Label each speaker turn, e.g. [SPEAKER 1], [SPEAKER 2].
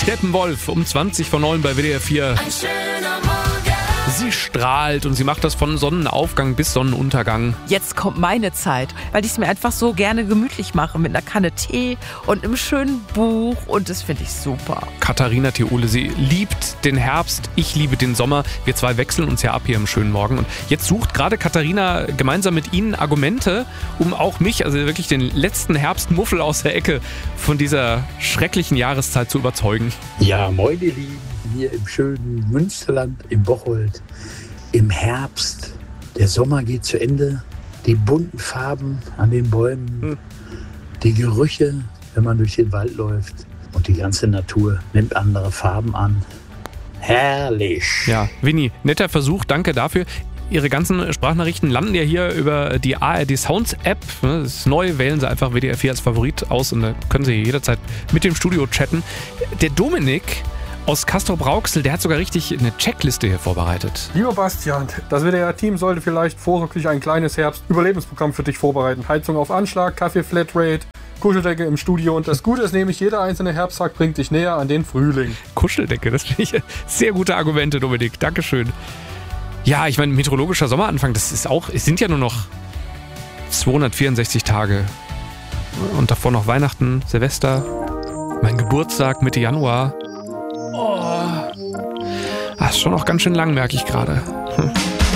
[SPEAKER 1] Steppenwolf um 20:09 bei WDR 4.
[SPEAKER 2] Ein schöner Morgen.
[SPEAKER 1] Sie strahlt und sie macht das von Sonnenaufgang bis Sonnenuntergang.
[SPEAKER 3] Jetzt kommt meine Zeit, weil ich es mir einfach so gerne gemütlich mache mit einer Kanne Tee und einem schönen Buch und das finde ich super.
[SPEAKER 1] Katharina Theole, sie liebt den Herbst, ich liebe den Sommer. Wir zwei wechseln uns ja ab hier im schönen Morgen. Und jetzt sucht gerade Katharina gemeinsam mit Ihnen Argumente, um auch mich, also wirklich den letzten Herbstmuffel aus der Ecke, von dieser schrecklichen Jahreszeit zu überzeugen.
[SPEAKER 4] Ja, moin ihr Lieben, hier im schönen Münsterland, im Bocholt, im Herbst. Der Sommer geht zu Ende, die bunten Farben an den Bäumen, die Gerüche, wenn man durch den Wald läuft und die ganze Natur nimmt andere Farben an. Herrlich!
[SPEAKER 1] Ja, Winnie, netter Versuch, danke dafür. Ihre ganzen Sprachnachrichten landen ja hier über die ARD Sounds App. Das ist neu, wählen Sie einfach WDR 4 als Favorit aus und da können Sie jederzeit mit dem Studio chatten. Der Dominik aus Castrop-Rauxel, der hat sogar richtig eine Checkliste hier vorbereitet.
[SPEAKER 5] Lieber Bastian, das WDR-Team sollte vielleicht vorsorglich ein kleines Herbst-Überlebensprogramm für dich vorbereiten. Heizung auf Anschlag, Kaffee-Flatrate, Kuscheldecke im Studio und das Gute ist nämlich, jeder einzelne Herbsttag bringt dich näher an den Frühling.
[SPEAKER 1] Kuscheldecke, das finde ich sehr gute Argumente, Dominik. Dankeschön. Ja, ich meine, meteorologischer Sommeranfang, das ist auch, es sind ja nur noch 264 Tage. Und davor noch Weihnachten, Silvester, mein Geburtstag Mitte Januar. Das ist schon noch ganz schön lang, merke ich gerade.